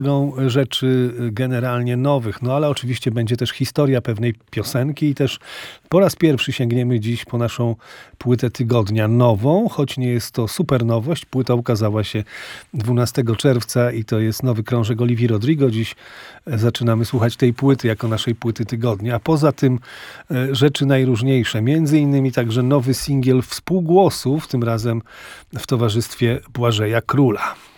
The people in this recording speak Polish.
rzeczy generalnie nowych, no ale oczywiście będzie też historia pewnej piosenki i też po raz pierwszy sięgniemy dziś po naszą płytę tygodnia nową, choć nie jest to super nowość. Płyta ukazała się 12 czerwca i to jest nowy krążek Olivii Rodrigo. Dziś zaczynamy słuchać tej płyty jako naszej płyty tygodnia, a poza tym rzeczy najróżniejsze, między innymi także nowy singiel Współgłosów, tym razem w towarzystwie Błażeja Króla.